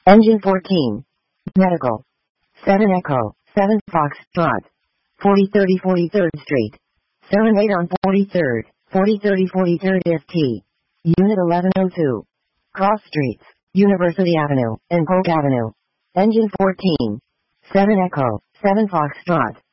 Engine 14. Medical. 7 Echo, 7 Foxtrot. 4030 43rd Street. Serenade on 43rd, 4030 43rd FT. Unit 1102. Cross Streets, University Avenue, and Polk Avenue. Engine 14. 7 Echo, 7 Foxtrot.